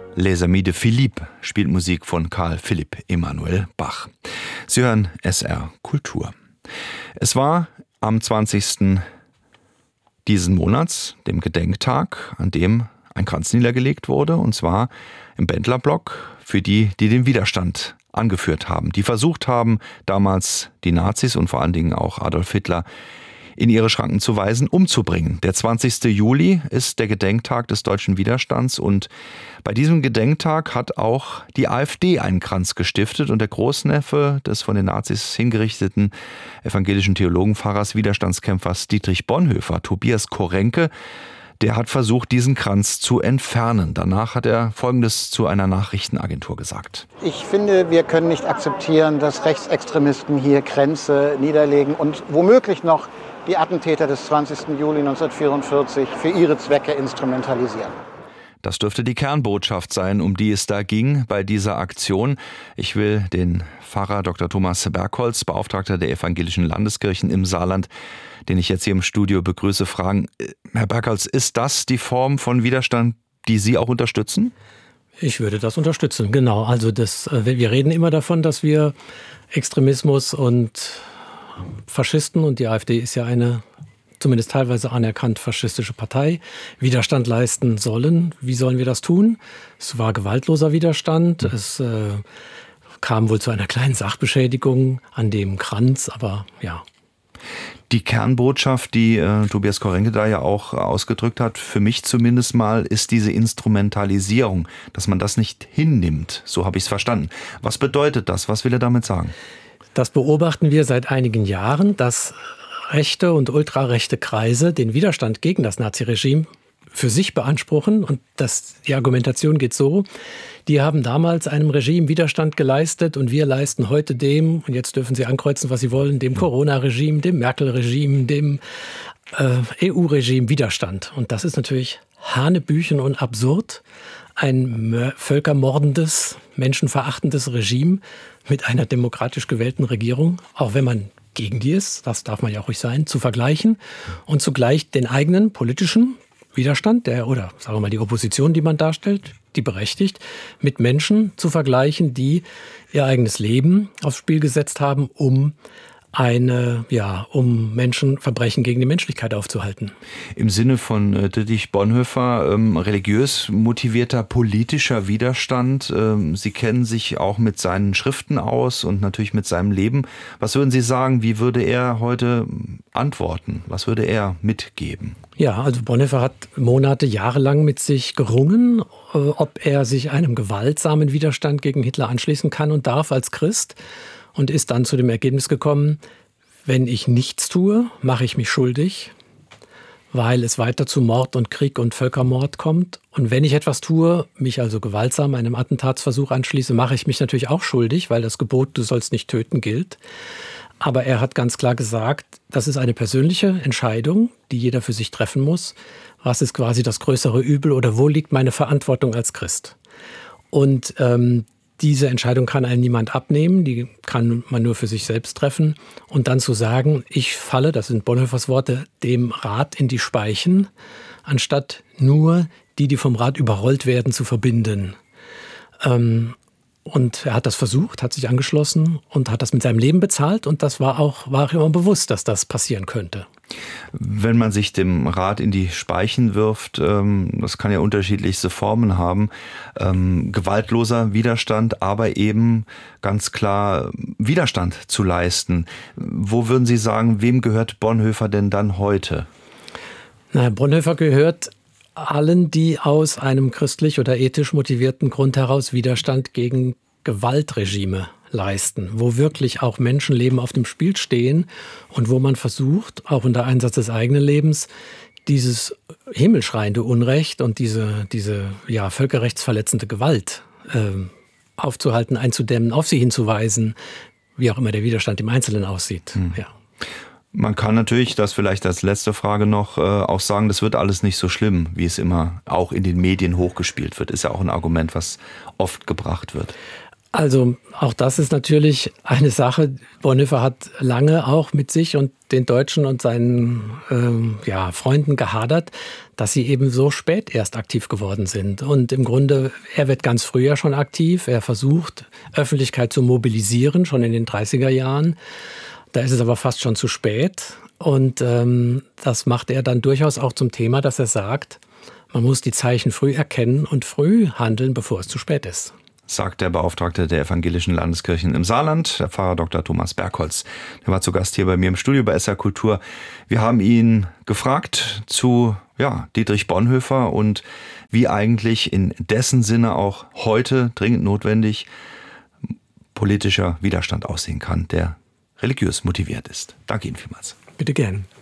Les Amis de Philippe spielt Musik von Karl Philipp Emanuel Bach. Sie hören SR Kultur. Es war am 20. diesen Monats, dem Gedenktag, an dem ein Kranz niedergelegt wurde, und zwar im Bendlerblock für die, die den Widerstand angeführt haben, die versucht haben, damals die Nazis und vor allen Dingen auch Adolf Hitler in ihre Schranken zu weisen, umzubringen. Der 20. Juli ist der Gedenktag des deutschen Widerstands und bei diesem Gedenktag hat auch die AfD einen Kranz gestiftet und der Großneffe des von den Nazis hingerichteten evangelischen Theologenpfarrers, Widerstandskämpfers Dietrich Bonhoeffer, Tobias Korenke, der hat versucht, diesen Kranz zu entfernen. Danach hat er Folgendes zu einer Nachrichtenagentur gesagt. Ich finde, wir können nicht akzeptieren, dass Rechtsextremisten hier Kränze niederlegen und womöglich noch die Attentäter des 20. Juli 1944 für ihre Zwecke instrumentalisieren. Das dürfte die Kernbotschaft sein, um die es da ging bei dieser Aktion. Ich will den Pfarrer Dr. Thomas Bergholz, Beauftragter der Evangelischen Landeskirchen im Saarland, den ich jetzt hier im Studio begrüße, fragen. Herr Bergholz, ist das die Form von Widerstand, die Sie auch unterstützen? Ich würde das unterstützen, genau. Also wir reden immer davon, dass wir Extremismus und Faschisten, und die AfD ist ja eine zumindest teilweise anerkannt faschistische Partei, Widerstand leisten sollen. Wie sollen wir das tun? Es war gewaltloser Widerstand. Es kam wohl zu einer kleinen Sachbeschädigung an dem Kranz, aber ja. Die Kernbotschaft, die Tobias Korenke da ja auch ausgedrückt hat, für mich zumindest mal, ist diese Instrumentalisierung, dass man das nicht hinnimmt. So habe ich es verstanden. Was bedeutet das? Was will er damit sagen? Das beobachten wir seit einigen Jahren, dass rechte und ultrarechte Kreise den Widerstand gegen das Naziregime für sich beanspruchen. Und die Argumentation geht so: Die haben damals einem Regime Widerstand geleistet und wir leisten heute dem, und jetzt dürfen sie ankreuzen, was sie wollen, dem Corona-Regime, dem Merkel-Regime, dem EU-Regime Widerstand. Und das ist natürlich hanebüchen und absurd. Ein völkermordendes, menschenverachtendes Regime mit einer demokratisch gewählten Regierung, auch wenn man gegen die ist, das darf man ja auch ruhig sein, zu vergleichen und zugleich den eigenen politischen Widerstand, oder sagen wir mal die Opposition, die man darstellt, die berechtigt, mit Menschen zu vergleichen, die ihr eigenes Leben aufs Spiel gesetzt haben, um Menschen Verbrechen gegen die Menschlichkeit aufzuhalten. Im Sinne von Dietrich Bonhoeffer, religiös motivierter politischer Widerstand. Sie kennen sich auch mit seinen Schriften aus und natürlich mit seinem Leben. Was würden Sie sagen, wie würde er heute antworten? Was würde er mitgeben? Ja, also Bonhoeffer hat jahrelang mit sich gerungen, ob er sich einem gewaltsamen Widerstand gegen Hitler anschließen kann und darf als Christ. Und ist dann zu dem Ergebnis gekommen, wenn ich nichts tue, mache ich mich schuldig, weil es weiter zu Mord und Krieg und Völkermord kommt. Und wenn ich etwas tue, mich also gewaltsam einem Attentatsversuch anschließe, mache ich mich natürlich auch schuldig, weil das Gebot, du sollst nicht töten, gilt. Aber er hat ganz klar gesagt, das ist eine persönliche Entscheidung, die jeder für sich treffen muss. Was ist quasi das größere Übel oder wo liegt meine Verantwortung als Christ? Und diese Entscheidung kann einem niemand abnehmen, die kann man nur für sich selbst treffen. Und dann zu sagen, ich falle, das sind Bonhoeffers Worte, dem Rat in die Speichen, anstatt nur die vom Rat überrollt werden, zu verbinden. Und er hat das versucht, hat sich angeschlossen und hat das mit seinem Leben bezahlt. Und das war auch immer bewusst, dass das passieren könnte. Wenn man sich dem Rat in die Speichen wirft, das kann ja unterschiedlichste Formen haben, gewaltloser Widerstand, aber eben ganz klar Widerstand zu leisten. Wo würden Sie sagen, wem gehört Bonhoeffer denn dann heute? Bonhoeffer gehört allen, die aus einem christlich oder ethisch motivierten Grund heraus Widerstand gegen Gewaltregime leisten, wo wirklich auch Menschenleben auf dem Spiel stehen und wo man versucht, auch unter Einsatz des eigenen Lebens, dieses himmelschreiende Unrecht und diese völkerrechtsverletzende Gewalt aufzuhalten, einzudämmen, auf sie hinzuweisen, wie auch immer der Widerstand im Einzelnen aussieht. Ja. Man kann natürlich, das vielleicht als letzte Frage noch, auch sagen, das wird alles nicht so schlimm, wie es immer auch in den Medien hochgespielt wird. Ist ja auch ein Argument, was oft gebracht wird. Also auch das ist natürlich eine Sache. Bonhoeffer hat lange auch mit sich und den Deutschen und seinen Freunden gehadert, dass sie eben so spät erst aktiv geworden sind. Und im Grunde, er wird ganz früh ja schon aktiv. Er versucht, Öffentlichkeit zu mobilisieren, schon in den 30er Jahren. Da ist es aber fast schon zu spät. Und das macht er dann durchaus auch zum Thema, dass er sagt, man muss die Zeichen früh erkennen und früh handeln, bevor es zu spät ist. Sagt der Beauftragte der Evangelischen Landeskirchen im Saarland, der Pfarrer Dr. Thomas Bergholz. Der war zu Gast hier bei mir im Studio bei SR Kultur. Wir haben ihn gefragt zu Dietrich Bonhoeffer und wie eigentlich in dessen Sinne auch heute dringend notwendig politischer Widerstand aussehen kann, der religiös motiviert ist. Danke Ihnen vielmals. Bitte gern.